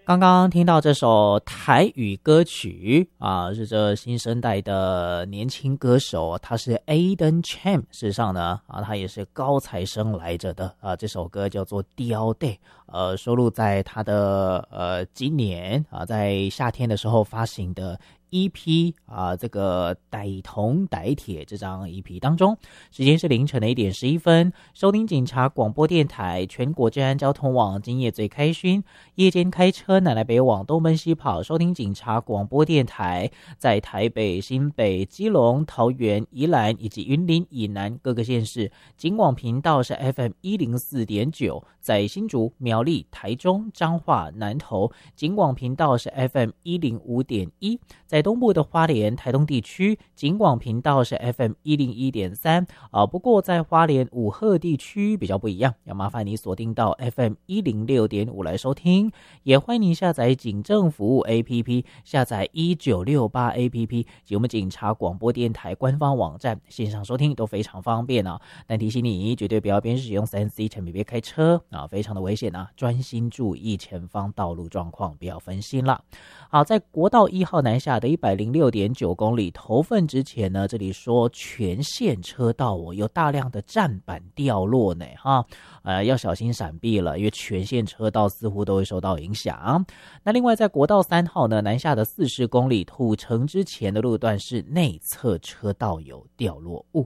刚刚听到这首台语歌曲啊，是这新生代的年轻歌手，他是 Aiden Chan。事实上呢，他也是高材生来着的啊。这首歌叫做《雕 day》，收录在他的今年啊，在夏天的时候发行的EP 啊，这个歹铜歹铁这张 EP 当中。时间是凌晨的1点11分，收听警察广播电台全国治安交通网，今夜最开勋，夜间开车南来北往东奔西跑，收听警察广播电台，在台北、新北、基隆、桃园、宜兰以及云林以南各个县市，警广频道是 FM104.9， 在新竹、苗栗、台中、彰化、南投，警广频道是 FM105.1，在东部的花莲、台东地区，警广频道是 FM101.3，不过在花莲五鹤地区比较不一样，要麻烦你锁定到 FM106.5 来收听，也欢迎你下载警政服务 APP， 下载1968 APP 及我们警察广播电台官方网站，线上收听都非常方便啊。但提醒你，绝对不要边使用 3C 产品边开车啊，非常的危险啊，专心注意前方道路状况，不要分心了。好，在国道1号南下的106.9公里头份之前呢，这里说全线车道有大量的站板掉落呢哈，要小心闪避了，因为全线车道似乎都会受到影响。那另外在国道3号呢南下的40公里土城之前的路段是内侧车道有掉落物。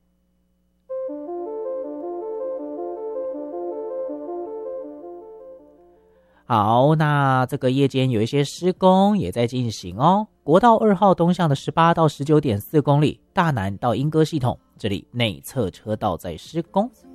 好，那这个夜间有一些施工也在进行哦。国道2号东向的18到19.4公里，大南到莺歌系统，这里内侧车道在施工。